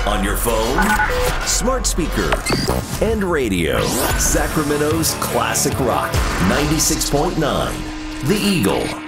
On your phone, smart speaker, and radio. Sacramento's classic rock, 96.9, The Eagle.